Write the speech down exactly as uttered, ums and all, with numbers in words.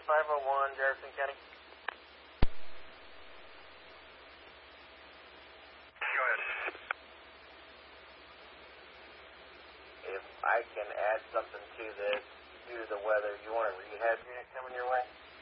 five oh one, Jefferson County. Go ahead. If I can add something to this due to the weather, you want a rehab unit coming your way?